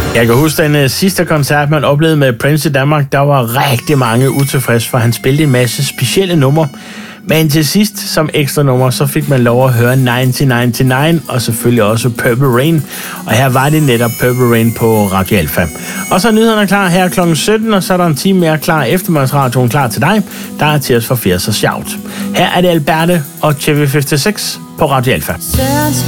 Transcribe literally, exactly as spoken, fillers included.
Jeg kan huske den uh, sidste koncert, man oplevede med Prince i Danmark. Der var rigtig mange utilfredse, for han spillede en masse specielle numre. Men til sidst, som ekstra nummer, så fik man lov at høre nitten nioghalvfems, og selvfølgelig også Purple Rain. Og her var det netop Purple Rain på Radio Alpha. Og så er nyhederne klar her klokken sytten, og så er der en time mere klar eftermiddagsradioen klar til dig. Der er Tears for Fears og Shout. Her er det Alberte og Chevy halvtreds på Radio Alpha.